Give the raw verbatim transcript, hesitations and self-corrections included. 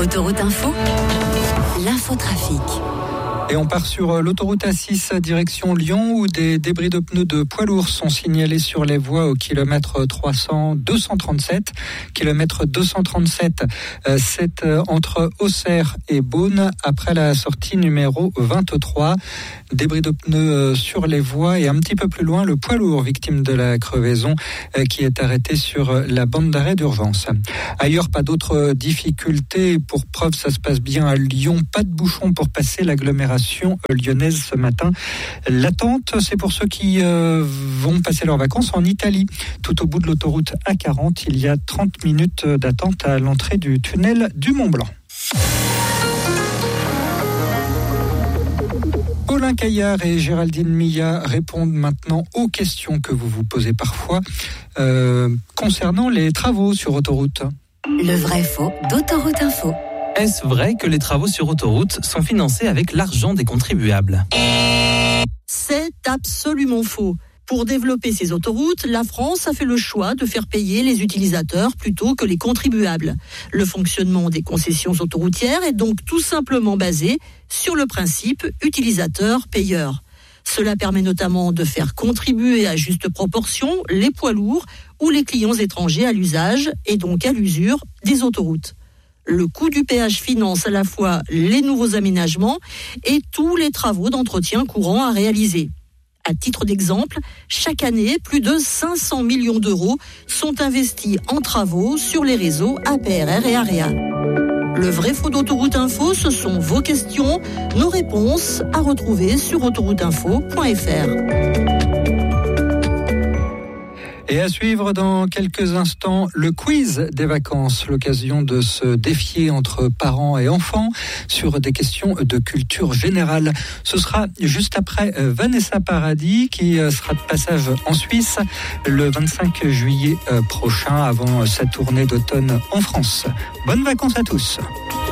Autoroute Info, l'infotrafic. Et on part sur l'autoroute A six direction Lyon où des débris de pneus de poids lourds sont signalés sur les voies au kilomètre trois cents, deux cent trente-sept. Kilomètre deux cent trente-sept, euh, c'est euh, entre Auxerre et Beaune après la sortie numéro vingt-trois. Débris de pneus euh, sur les voies et un petit peu plus loin le poids lourd victime de la crevaison euh, qui est arrêté sur euh, la bande d'arrêt d'urgence. Ailleurs, pas d'autres difficultés. Pour preuve, ça se passe bien à Lyon. Pas de bouchon pour passer l'agglomération lyonnaise ce matin. L'attente, c'est pour ceux qui euh, vont passer leurs vacances en Italie. Tout au bout de l'autoroute A quarante, il y a trente minutes d'attente à l'entrée du tunnel du Mont-Blanc. Paulin Caillard et Géraldine Millat répondent maintenant aux questions que vous vous posez parfois euh, concernant les travaux sur autoroute. Le vrai faux d'Autoroute Info. Est-ce vrai que les travaux sur autoroute sont financés avec l'argent des contribuables ? C'est absolument faux. Pour développer ces autoroutes, la France a fait le choix de faire payer les utilisateurs plutôt que les contribuables. Le fonctionnement des concessions autoroutières est donc tout simplement basé sur le principe utilisateur-payeur. Cela permet notamment de faire contribuer à juste proportion les poids lourds ou les clients étrangers à l'usage et donc à l'usure des autoroutes. Le coût du péage finance à la fois les nouveaux aménagements et tous les travaux d'entretien courants à réaliser. À titre d'exemple, chaque année, plus de cinq cents millions d'euros sont investis en travaux sur les réseaux A P R R et AREA. Le vrai faux d'Autoroute Info, ce sont vos questions, nos réponses à retrouver sur autoroute info point f r. Et à suivre dans quelques instants, le quiz des vacances, l'occasion de se défier entre parents et enfants sur des questions de culture générale. Ce sera juste après Vanessa Paradis qui sera de passage en Suisse le vingt-cinq juillet prochain avant sa tournée d'automne en France. Bonnes vacances à tous.